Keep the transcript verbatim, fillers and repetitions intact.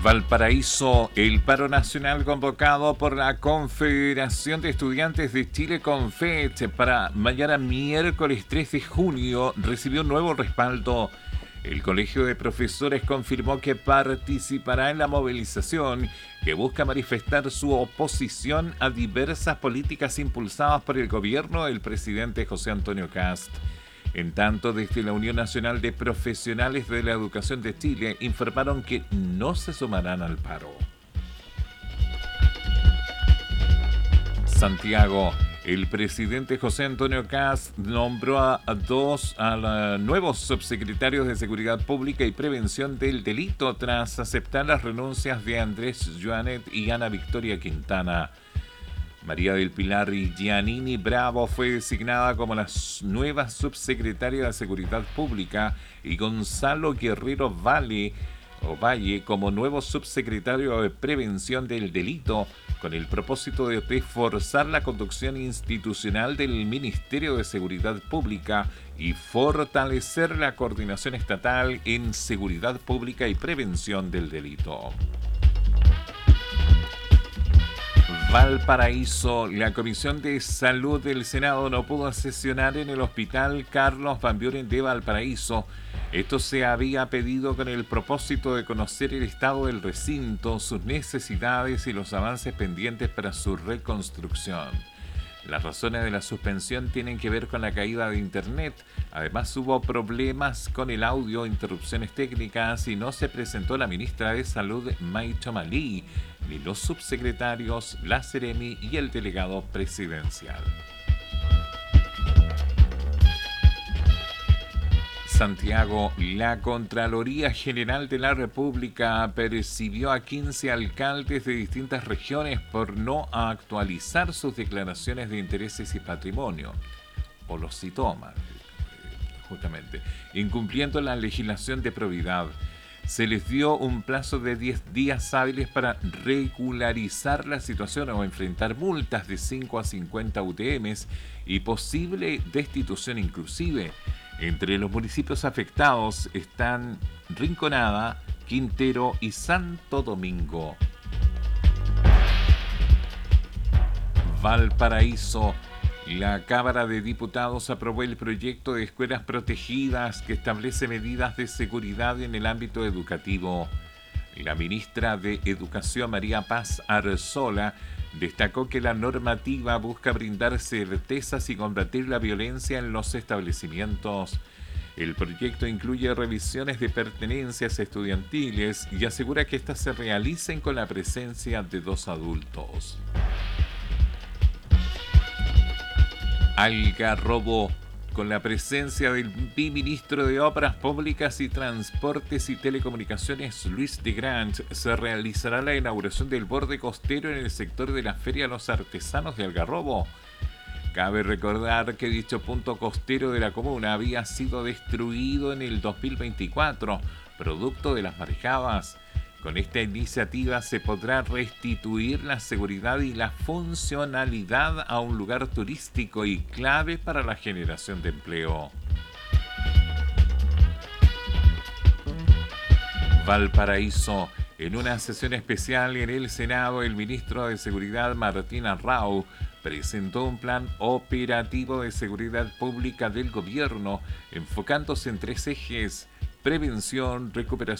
Valparaíso, el paro nacional convocado por la Confederación de Estudiantes de Chile, CONFET, para mañana miércoles tres de junio, recibió nuevo respaldo. El Colegio de Profesores confirmó que participará en la movilización que busca manifestar su oposición a diversas políticas impulsadas por el gobierno del presidente José Antonio Kast. En tanto, desde la Unión Nacional de Profesionales de la Educación de Chile informaron que no se sumarán al paro. Santiago. El presidente José Antonio Kast nombró a dos a la, nuevos subsecretarios de Seguridad Pública y Prevención del Delito tras aceptar las renuncias de Andrés Joanet y Ana Victoria Quintana. María del Pilar Giannini Bravo fue designada como la nueva subsecretaria de Seguridad Pública y Gonzalo Guerrero Valle, o Valle como nuevo subsecretario de Prevención del Delito, con el propósito de reforzar la conducción institucional del Ministerio de Seguridad Pública y fortalecer la coordinación estatal en seguridad pública y prevención del delito. Valparaíso. La Comisión de Salud del Senado no pudo sesionar en el Hospital Carlos Van Buren de Valparaíso. Esto se había pedido con el propósito de conocer el estado del recinto, sus necesidades y los avances pendientes para su reconstrucción. Las razones de la suspensión tienen que ver con la caída de internet. Además hubo problemas con el audio, interrupciones técnicas y no se presentó la ministra de Salud, May Chomalí, ni los subsecretarios, la Seremi y el delegado presidencial. Santiago. La Contraloría General de la República percibió a quince alcaldes de distintas regiones por no actualizar sus declaraciones de intereses y patrimonio, o los citó mal, justamente, incumpliendo la legislación de probidad. Se les dio un plazo de diez días hábiles para regularizar la situación o enfrentar multas de cinco a cincuenta U T Ms y posible destitución inclusive. Entre los municipios afectados están Rinconada, Quintero y Santo Domingo. Valparaíso. La Cámara de Diputados aprobó el proyecto de escuelas protegidas que establece medidas de seguridad en el ámbito educativo. La ministra de Educación, María Paz Arzola, destacó que la normativa busca brindar certezas y combatir la violencia en los establecimientos. El proyecto incluye revisiones de pertenencias estudiantiles y asegura que éstas se realicen con la presencia de dos adultos. Algarrobo. Con la presencia del viceministro de Obras Públicas y Transportes y Telecomunicaciones, Luis de Grant, se realizará la inauguración del borde costero en el sector de la Feria Los Artesanos de Algarrobo. Cabe recordar que dicho punto costero de la comuna había sido destruido en el dos mil veinticuatro, producto de las marejadas. Con esta iniciativa se podrá restituir la seguridad y la funcionalidad a un lugar turístico y clave para la generación de empleo. Valparaíso. En una sesión especial en el Senado, el ministro de Seguridad, Martín Arrau, presentó un plan operativo de seguridad pública del gobierno, enfocándose en tres ejes: prevención, recuperación